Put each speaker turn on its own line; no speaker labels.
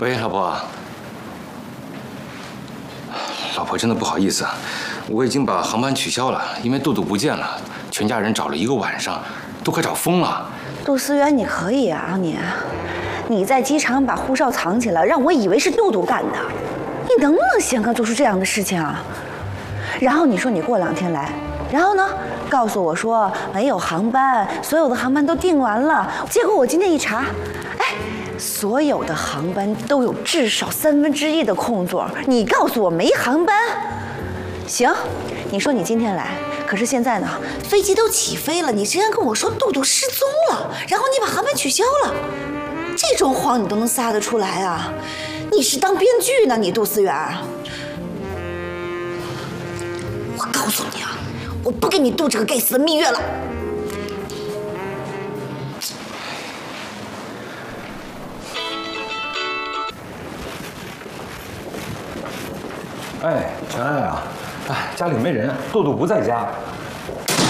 喂，老婆。老婆，真的不好意思啊，我已经把航班取消了，因为杜杜不见了，全家人找了1个晚上，都快找疯了。
杜思源，你可以啊，你在机场把护照藏起来，让我以为是杜杜干的，你能不能闲个做出这样的事情啊？然后你说你过2天来，然后呢，告诉我说没有航班，所有的航班都订完了。结果我今天一查，哎，所有的航班都有至少1/3的空座，你告诉我没航班？行，你说你今天来，可是现在呢，飞机都起飞了，你竟然跟我说杜杜失踪了，然后你把航班取消了，这种谎你都能撒得出来啊？你是当编剧呢，你杜思源？我告诉你啊，我不跟你度这个该死的蜜月了。
哎，陈爱啊，哎，家里没人，杜杜不在家，